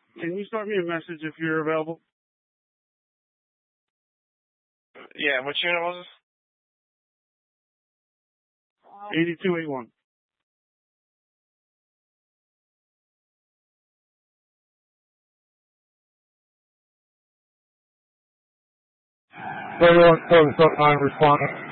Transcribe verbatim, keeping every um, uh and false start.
Can you start me a message if you're available? Yeah, which unit was this? eighty-two eighty-one. Everyone, seven, nine, responding.